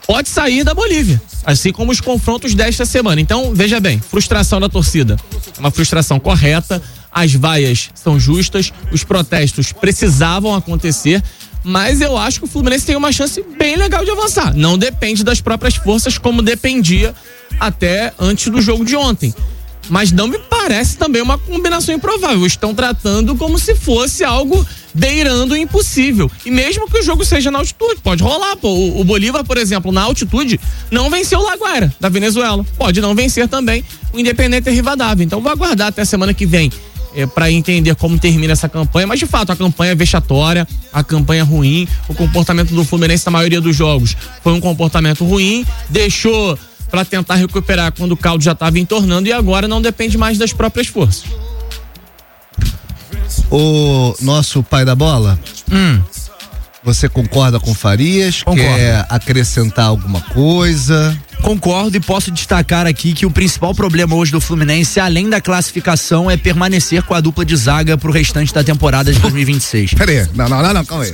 pode sair da Bolívia, assim como os confrontos desta semana. Então, veja bem, frustração da torcida, uma frustração correta, as vaias são justas, os protestos precisavam acontecer, mas eu acho que o Fluminense tem uma chance bem legal de avançar. Não depende das próprias forças como dependia até antes do jogo de ontem. Mas não me parece também uma combinação improvável. Estão tratando como se fosse algo beirando o impossível. E mesmo que o jogo seja na altitude, pode rolar. Pô. O Bolívar, por exemplo, na altitude, não venceu o La Guaira, da Venezuela. Pode não vencer também o Independiente Rivadavia. Então vou aguardar até a semana que vem para entender como termina essa campanha. Mas de fato, a campanha é vexatória, a campanha é ruim. O comportamento do Fluminense na maioria dos jogos foi um comportamento ruim. Deixou para tentar recuperar quando o caldo já estava entornando e agora não depende mais das próprias forças. O nosso pai da bola, você concorda com Farias? Concordo. Quer acrescentar alguma coisa? Concordo e posso destacar aqui que o principal problema hoje do Fluminense, além da classificação, é permanecer com a dupla de zaga pro restante da temporada de 2026. Pera aí, não, calma aí.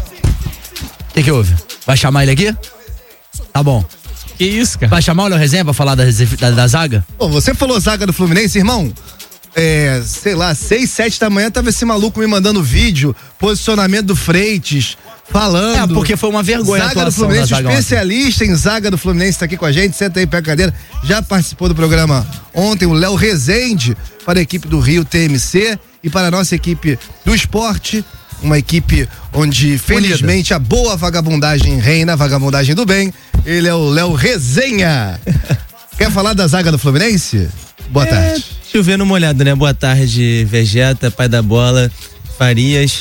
O que houve? Vai chamar ele aqui? Tá bom. Que isso, cara? Vai chamar o Léo Resenha pra falar da zaga? Pô, você falou zaga do Fluminense, irmão? Sei lá, 6, 7 da manhã tava esse maluco me mandando vídeo, posicionamento do Freitas, falando. Porque foi uma vergonha a zaga do atuação Fluminense, da zaga especialista em zaga do Fluminense tá aqui com a gente, senta aí, pega a cadeira, já participou do programa ontem, o Léo Rezende, para a equipe do Rio TMC e para a nossa equipe do esporte, uma equipe onde felizmente a boa vagabundagem reina, a vagabundagem do bem. Ele é o Léo Resenha. Quer falar da zaga do Fluminense? Boa tarde. Chovendo molhado, né? Boa tarde, Vegeta, pai da bola, Farias.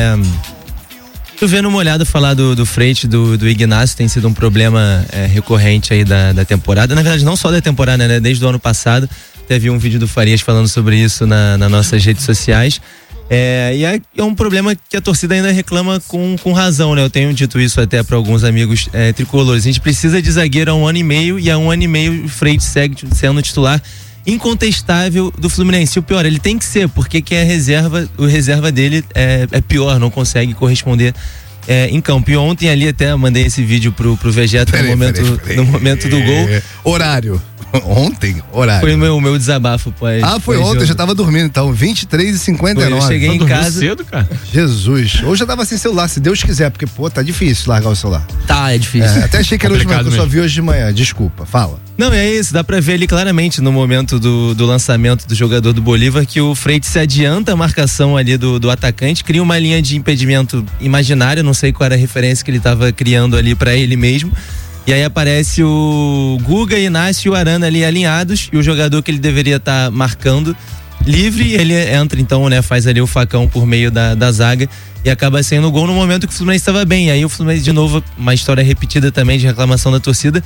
Chovendo molhado falar do Freitas, do Ignacio, tem sido um problema recorrente aí da temporada. Na verdade, não só da temporada, né? Desde o ano passado. Teve um vídeo do Farias falando sobre isso nas nossas redes sociais. E é um problema que a torcida ainda reclama com razão, né? Eu tenho dito isso até para alguns amigos tricolores. A gente precisa de zagueiro há 1 ano e meio e há 1 ano e meio o Freitas segue sendo titular incontestável do Fluminense. O pior, ele tem que ser, porque quem é o reserva dele é pior, não consegue corresponder em campo. E ontem ali até mandei esse vídeo pro Vegeta no momento do gol. Horário. Ontem? Horário. Foi o meu desabafo, pai. Foi ontem, eu já tava dormindo, então, 23h59. Eu cheguei em casa cedo, cara. Jesus. Hoje eu tava sem celular, se Deus quiser, porque, tá difícil largar o celular. É difícil. Até achei que era hoje de manhã, que eu só vi hoje de manhã. Desculpa, fala. Não, é isso, dá pra ver ali claramente no momento do lançamento do jogador do Bolívar que o Freitas se adianta a marcação ali do atacante, cria uma linha de impedimento imaginária, não sei qual era a referência que ele tava criando ali pra ele mesmo. E aí aparece o Guga, Inácio e o Arana ali alinhados e o jogador que ele deveria estar marcando livre, ele entra então, né, faz ali o facão por meio da zaga e acaba saindo o gol no momento que o Fluminense estava bem. E aí o Fluminense, de novo, uma história repetida também de reclamação da torcida.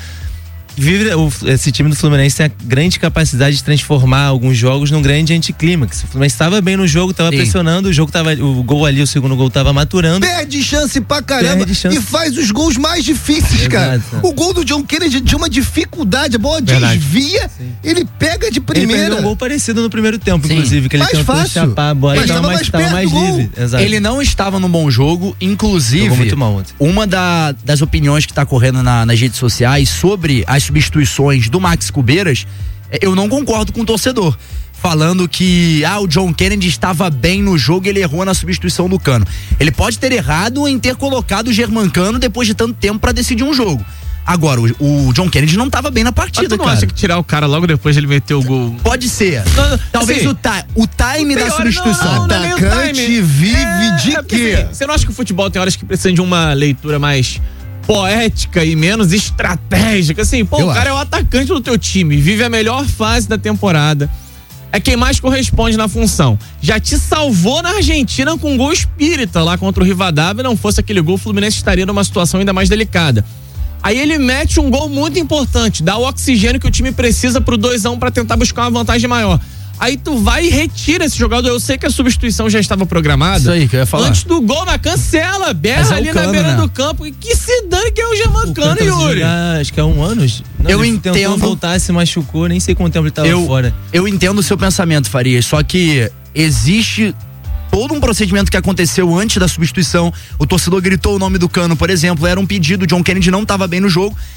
Esse time do Fluminense tem a grande capacidade de transformar alguns jogos num grande anticlímax. O Fluminense estava bem no jogo, estava pressionando, o gol ali, o segundo gol estava maturando. Perde chance pra caramba e faz os gols mais difíceis, exato, cara. O gol do John Kennedy de uma dificuldade, a bola desvia, ele pega de primeira. Ele perdeu um gol parecido no primeiro tempo, inclusive, que ele tentou chapar a bola, ele estava mais livre. Exato. Ele não estava num bom jogo, inclusive, jogou muito mal ontem. Uma das opiniões que está correndo nas redes sociais sobre as substituições do Max Cubeiras, eu não concordo com o torcedor, falando que o John Kennedy estava bem no jogo e ele errou na substituição do Cano. Ele pode ter errado em ter colocado o Germancano depois de tanto tempo para decidir um jogo. Agora, o John Kennedy não estava bem na partida, mas tu não acha que tirar o cara logo depois de ele meter o gol? Pode ser. Talvez assim, o time da substituição. O atacante vive de quê? Assim, você não acha que o futebol tem horas que precisa de uma leitura mais poética e menos estratégica? Assim, o cara é o atacante do teu time, vive a melhor fase da temporada, é quem mais corresponde na função. Já te salvou na Argentina com um gol espírita lá contra o Rivadavia. Não fosse aquele gol, o Fluminense estaria numa situação ainda mais delicada. Aí ele mete um gol muito importante, dá o oxigênio que o time precisa pro 2-1 pra tentar buscar uma vantagem maior. Aí tu vai e retira esse jogador. Eu sei que a substituição já estava programada. Isso aí que eu ia falar. Antes do gol, mas cancela, berra ali na beira do campo. E que se dane que é o Germancano, Yuri. Acho que há 1 ano. Eu entendo. Tentou voltar, se machucou, nem sei quanto tempo ele estava fora. Eu entendo o seu pensamento, Farias, só que existe todo um procedimento que aconteceu antes da substituição. O torcedor gritou o nome do Cano, por exemplo, era um pedido, o John Kennedy não estava bem no jogo.